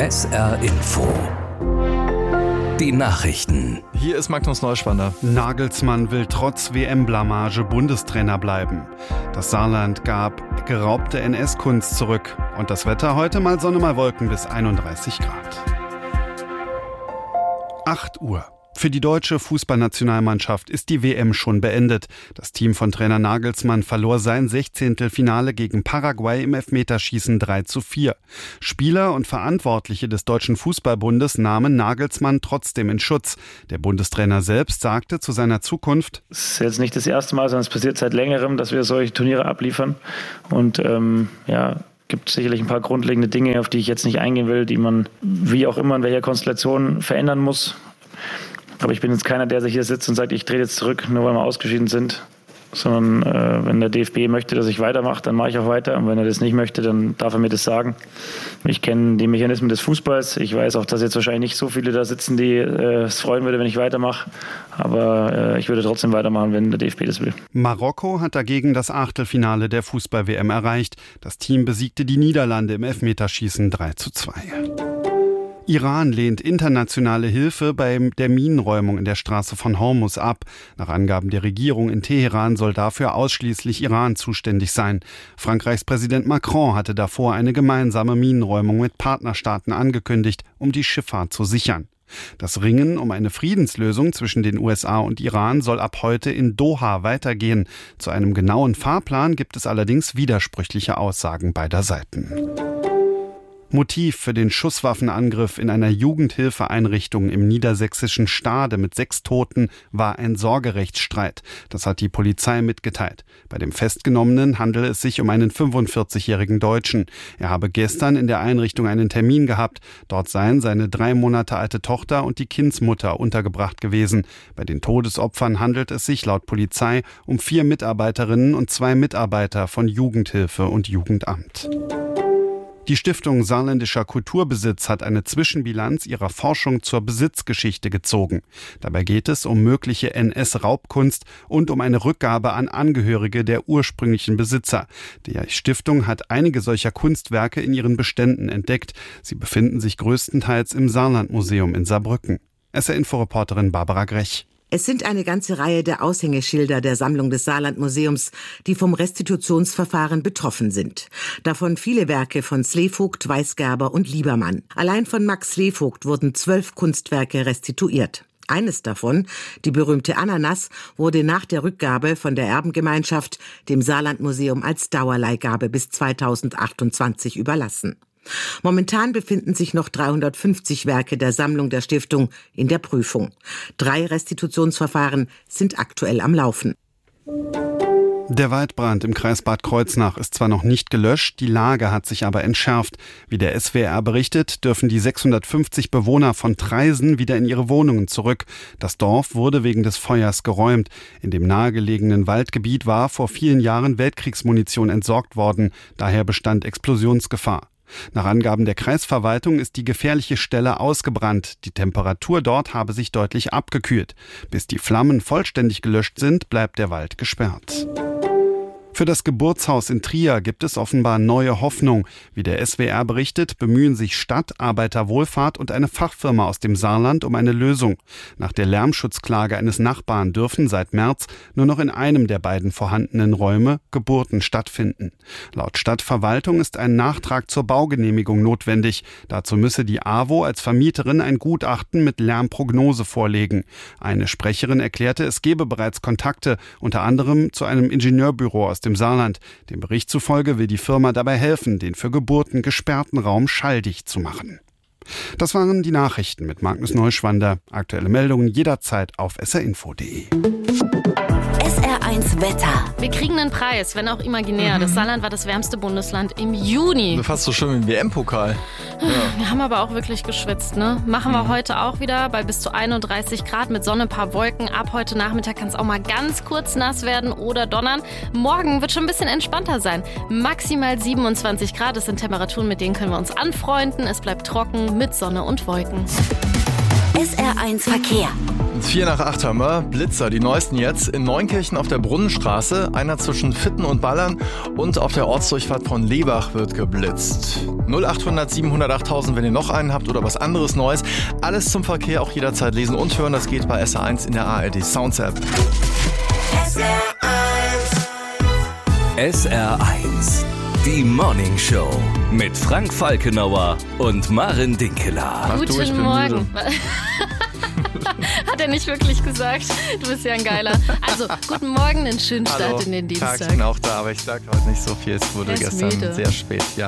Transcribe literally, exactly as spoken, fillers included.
S R Info. Die Nachrichten. Hier ist Magnus Neuschwander. Nagelsmann will trotz W M-Blamage Bundestrainer bleiben. Das Saarland gab geraubte N S-Kunst zurück. Und das Wetter heute mal Sonne, mal Wolken bis einunddreißig Grad. acht Uhr. Für die deutsche Fußballnationalmannschaft ist die W M schon beendet. Das Team von Trainer Nagelsmann verlor sein Sechzehntelfinale gegen Paraguay im Elfmeterschießen drei zu vier. Spieler und Verantwortliche des Deutschen Fußballbundes nahmen Nagelsmann trotzdem in Schutz. Der Bundestrainer selbst sagte zu seiner Zukunft: Es ist jetzt nicht das erste Mal, sondern es passiert seit längerem, dass wir solche Turniere abliefern. Und ähm, ja, gibt sicherlich ein paar grundlegende Dinge, auf die ich jetzt nicht eingehen will, die man wie auch immer in welcher Konstellation verändern muss. Aber ich bin jetzt keiner, der sich hier sitzt und sagt, ich trete jetzt zurück, nur weil wir ausgeschieden sind. Sondern äh, wenn der D F B möchte, dass ich weitermache, dann mache ich auch weiter. Und wenn er das nicht möchte, dann darf er mir das sagen. Ich kenne die Mechanismen des Fußballs. Ich weiß auch, dass jetzt wahrscheinlich nicht so viele da sitzen, die äh, es freuen würde, wenn ich weitermache. Aber äh, ich würde trotzdem weitermachen, wenn der D F B das will. Marokko hat dagegen das Achtelfinale der Fußball-W M erreicht. Das Team besiegte die Niederlande im Elfmeterschießen drei zu zwei. Iran lehnt internationale Hilfe bei der Minenräumung in der Straße von Hormuz ab. Nach Angaben der Regierung in Teheran soll dafür ausschließlich Iran zuständig sein. Frankreichs Präsident Macron hatte davor eine gemeinsame Minenräumung mit Partnerstaaten angekündigt, um die Schifffahrt zu sichern. Das Ringen um eine Friedenslösung zwischen den U S A und Iran soll ab heute in Doha weitergehen. Zu einem genauen Fahrplan gibt es allerdings widersprüchliche Aussagen beider Seiten. Motiv für den Schusswaffenangriff in einer Jugendhilfeeinrichtung im niedersächsischen Stade mit sechs Toten war ein Sorgerechtsstreit. Das hat die Polizei mitgeteilt. Bei dem Festgenommenen handele es sich um einen fünfundvierzigjährigen Deutschen. Er habe gestern in der Einrichtung einen Termin gehabt. Dort seien seine drei Monate alte Tochter und die Kindsmutter untergebracht gewesen. Bei den Todesopfern handelt es sich laut Polizei um vier Mitarbeiterinnen und zwei Mitarbeiter von Jugendhilfe und Jugendamt. Die Stiftung Saarländischer Kulturbesitz hat eine Zwischenbilanz ihrer Forschung zur Besitzgeschichte gezogen. Dabei geht es um mögliche N S-Raubkunst und um eine Rückgabe an Angehörige der ursprünglichen Besitzer. Die Stiftung hat einige solcher Kunstwerke in ihren Beständen entdeckt. Sie befinden sich größtenteils im Saarlandmuseum in Saarbrücken. S R-Info-Reporterin Barbara Grech. Es sind eine ganze Reihe der Aushängeschilder der Sammlung des Saarlandmuseums, die vom Restitutionsverfahren betroffen sind. Davon viele Werke von Slevogt, Weisgerber und Liebermann. Allein von Max Slevogt wurden zwölf Kunstwerke restituiert. Eines davon, die berühmte Ananas, wurde nach der Rückgabe von der Erbengemeinschaft dem Saarlandmuseum als Dauerleihgabe bis zweitausendachtundzwanzig überlassen. Momentan befinden sich noch dreihundertfünfzig Werke der Sammlung der Stiftung in der Prüfung. Drei Restitutionsverfahren sind aktuell am Laufen. Der Waldbrand im Kreis Bad Kreuznach ist zwar noch nicht gelöscht, die Lage hat sich aber entschärft. Wie der S W R berichtet, dürfen die sechshundertfünfzig Bewohner von Traisen wieder in ihre Wohnungen zurück. Das Dorf wurde wegen des Feuers geräumt. In dem nahegelegenen Waldgebiet war vor vielen Jahren Weltkriegsmunition entsorgt worden. Daher bestand Explosionsgefahr. Nach Angaben der Kreisverwaltung ist die gefährliche Stelle ausgebrannt. Die Temperatur dort habe sich deutlich abgekühlt. Bis die Flammen vollständig gelöscht sind, bleibt der Wald gesperrt. Für das Geburtshaus in Trier gibt es offenbar neue Hoffnung. Wie der S W R berichtet, bemühen sich Stadt, Arbeiterwohlfahrt und eine Fachfirma aus dem Saarland um eine Lösung. Nach der Lärmschutzklage eines Nachbarn dürfen seit März nur noch in einem der beiden vorhandenen Räume Geburten stattfinden. Laut Stadtverwaltung ist ein Nachtrag zur Baugenehmigung notwendig. Dazu müsse die A W O als Vermieterin ein Gutachten mit Lärmprognose vorlegen. Eine Sprecherin erklärte, es gebe bereits Kontakte, unter anderem zu einem Ingenieurbüro aus dem Saarland. Dem Bericht zufolge will die Firma dabei helfen, den für Geburten gesperrten Raum schalldicht zu machen. Das waren die Nachrichten mit Magnus Neuschwander. Aktuelle Meldungen jederzeit auf s r info punkt d e. S R eins Wetter. Wir kriegen einen Preis, wenn auch imaginär. Mhm. Das Saarland war das wärmste Bundesland im Juni. Fast so schön wie im W M-Pokal. Ja. Wir haben aber auch wirklich geschwitzt, ne? Machen wir mhm. heute auch wieder bei bis zu einunddreißig Grad mit Sonne, ein paar Wolken. Ab heute Nachmittag kann es auch mal ganz kurz nass werden oder donnern. Morgen wird schon ein bisschen entspannter sein. Maximal siebenundzwanzig Grad. Das sind Temperaturen, mit denen können wir uns anfreunden. Es bleibt trocken mit Sonne und Wolken. S R eins Verkehr. vier nach acht haben wir. Blitzer, die neuesten jetzt. In Neunkirchen auf der Brunnenstraße. Einer zwischen Fitten und Ballern. Und auf der Ortsdurchfahrt von Lebach wird geblitzt. null achthundert siebenhundert achttausend, wenn ihr noch einen habt oder was anderes Neues. Alles zum Verkehr auch jederzeit lesen und hören. Das geht bei S R eins in der A R D Sounds App. S R eins. S R eins. Die Morning Show mit Frank Falkenauer und Maren Dinkeler. Mach du, ich Guten bin Morgen. müde. Hat er nicht wirklich gesagt. Du bist ja ein Geiler. Also, guten Morgen, einen schönen Start Hallo, in den Tag, ich Dienstag. bin auch da, aber ich sag heute nicht so viel. Es wurde Er ist gestern müde. sehr spät. Ja.